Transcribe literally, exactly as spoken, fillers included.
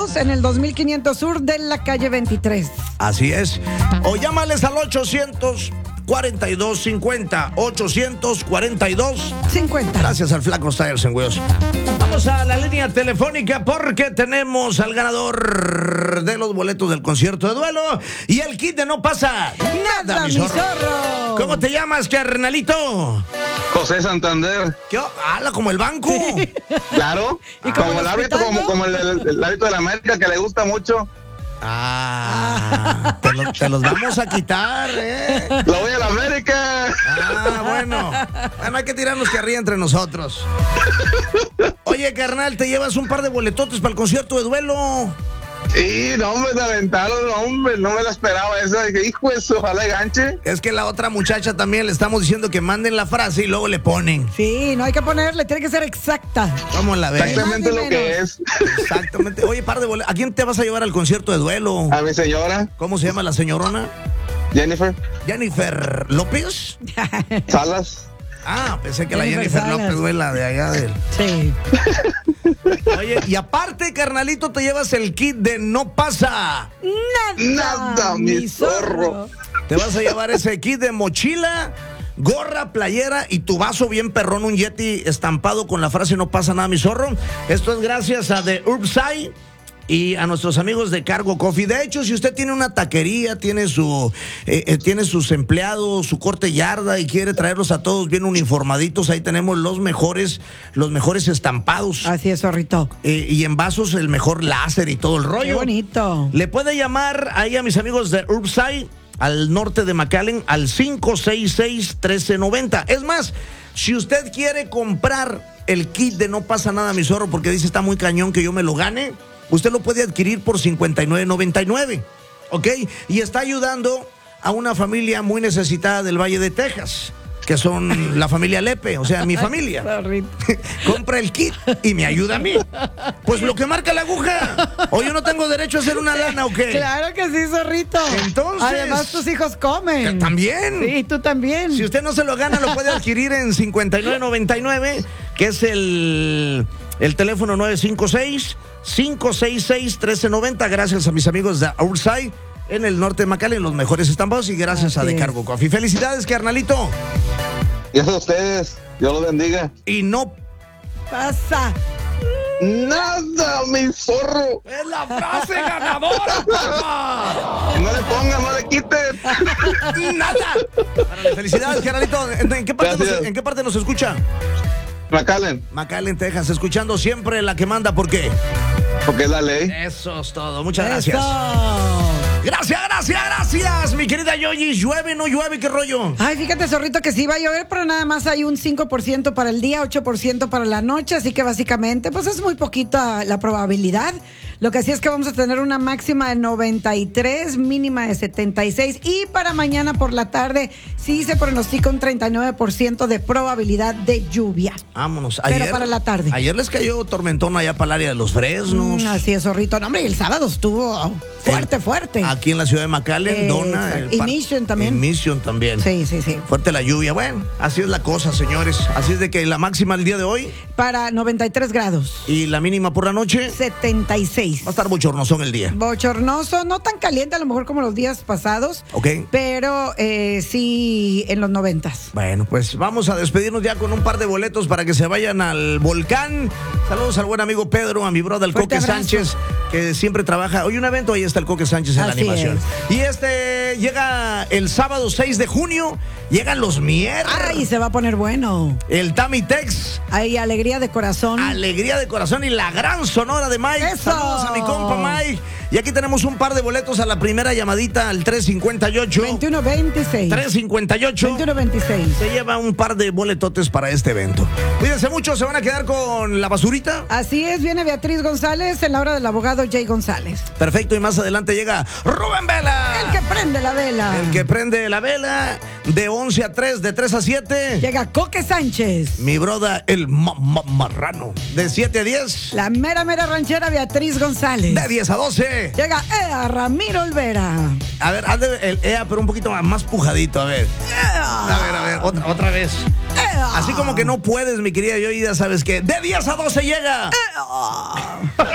en el dos mil quinientos sur de la calle veintitrés. Así es. O llámales al ochocientos cuarenta y dos cincuenta. ochocientos cuarenta y dos cincuenta. Gracias al Flaco Tires en Huesos. Vamos a la línea telefónica porque tenemos al ganador de los boletos del concierto de duelo y el kit de No Pasa Nada, Nada, mi mi zorro. zorro. ¿Cómo te llamas, carnalito? José Santander. ¿Qué? ¿Hala como el banco? Claro. ¿Y como como el el hábito, hospital, como, no? como el, el, el hábito de la América que le gusta mucho. Ah, te, lo- te los vamos a quitar, ¿eh? Lo voy a la América. Ah, bueno. Bueno, hay que tirarnos que arriba entre nosotros. Oye, carnal, te llevas un par de boletotes para el concierto de duelo. Sí, no, hombre, te aventaron, no, hombre, no me la esperaba esa. Dije, hijo, eso, ojalá y ganche. Es que la otra muchacha también le estamos diciendo que manden la frase y luego le ponen. Sí, no hay que ponerle, tiene que ser exacta. Vamos a la ver. Exactamente Más ni lo que menos. es. Exactamente. Oye, par de boletos. ¿A quién te vas a llevar al concierto de duelo? A mi señora, ¿Cómo se llama la señorona? Jennifer Jennifer López. Salas. Ah, pensé que la Jennifer Jennifer Salas. López duela de allá del. Sí. Oye, y aparte, carnalito, te llevas el kit de No Pasa. Nada, Nada, mi zorro. Te vas a llevar ese kit de mochila, gorra, playera y tu vaso bien perrón, un Yeti estampado con la frase No Pasa Nada, mi zorro. Esto es gracias a The Urbside y a nuestros amigos de Cargo Coffee. De hecho, si usted tiene una taquería, tiene su eh, eh, tiene sus empleados, su corte yarda y quiere traerlos a todos bien uniformaditos, ahí tenemos los mejores, los mejores estampados. Así es, zorrito. Eh, y en vasos el mejor láser y todo el rollo. Qué bonito. Le puede llamar ahí a mis amigos de Urbside, al norte de McAllen, al cinco seis seis, uno tres nueve cero. Es más, si usted quiere comprar el kit de No Pasa Nada, mi zorro, porque dice está muy cañón que yo me lo gane, usted lo puede adquirir por cincuenta y nueve noventa y nueve, ¿ok? Y está ayudando a una familia muy necesitada del Valle de Texas, que son la familia Lepe, o sea, mi familia. Zorrito. Compra el kit y me ayuda a mí. Pues lo que marca la aguja. ¿O yo no tengo derecho a hacer una lana o qué? Claro que sí, zorrito. Entonces- Además, tus hijos comen. También. Sí, tú también. Si usted no se lo gana, lo puede adquirir en cincuenta y nueve noventa y nueve, que es el, el teléfono nueve cinco seis, cinco seis seis, uno tres nueve cero. Gracias a mis amigos de Outside en el norte de McAllen, los mejores estampados, y gracias a Así The es. Cargo Coffee. Felicidades, carnalito. Y eso a ustedes, Dios los bendiga. Y no Pasa. Nada, mi zorro. es la frase ganadora, papá. No le pongan, no le quiten. Nada. Árale, felicidades, carnalito. ¿En, en qué parte nos, Gracias. ¿En qué parte nos escucha? McAllen, McAllen, Texas, escuchando siempre la que manda. ¿Por qué? porque es la ley. Eso es todo. Muchas gracias. Eso. Gracias, gracias, gracias, mi querida Yoyi. ¿Llueve, no llueve? ¿Qué rollo? Ay, fíjate, zorrito, que sí va a llover, pero nada más hay un cinco por ciento para el día, ocho por ciento para la noche, así que básicamente, pues es muy poquita la probabilidad. Lo que sí es que vamos a tener una máxima de noventa y tres, mínima de setenta y seis, y para mañana por la tarde sí se pronostica un treinta y nueve por ciento de probabilidad de lluvia. Vámonos. Pero para la tarde. Ayer les cayó tormentón allá para el área de los Fresnos. Mm, así es, zorrito. No, hombre, y el sábado estuvo fuerte, fuerte. Aquí en la ciudad de McAllen, Eh, Dona. exacto. Y par- Mission también. Y Mission también. Sí, sí, sí. Fuerte la lluvia. Bueno, así es la cosa, señores. Así es de que la máxima el día de hoy Para noventa y tres grados. y la mínima por la noche setenta y seis. va a estar bochornosón el día. Bochornoso, no tan caliente a lo mejor como los días pasados, Ok. pero eh, sí en los noventas. Bueno, pues vamos a despedirnos ya con un par de boletos para que se vayan al volcán. Saludos al buen amigo Pedro, a mi brother el Fuerte Coque abrazo. Sánchez, que siempre trabaja. Hoy un evento, ahí está el Coque Sánchez en la Así animación. es. Y este llega el sábado seis de junio, llegan los miércoles. Ay, se va a poner bueno. El Tamitex, Ay, alegría de corazón. alegría de corazón y la gran sonora de Mike. ¡Eso! Saludos a mi compa Mike. Y aquí tenemos un par de boletos a la primera llamadita al tres cincuenta y ocho. veintiuno veintiséis. tres cincuenta y ocho. veintiuno veintiséis. Se lleva un par de boletotes para este evento. Cuídense mucho, se van a quedar con la basurita. Así es, viene Beatriz González en la hora del abogado Jay González. Perfecto, y más adelante llega Rubén Vela. El que prende la vela. El que prende la vela de once a tres, de tres a siete. Llega Coque Sánchez. Mi broda, el ma- ma- marrano, de siete a diez. La mera mera ranchera Beatriz González. De diez a doce. Llega Ea Ramiro Olvera. A ver, haz de- el E A, pero un poquito más, más pujadito, a ver. Ea. A ver, a ver, otra, otra vez. Ea. Así como que no puedes, mi querida Yoida, ¿sabes qué? De diez a doce llega. Ea.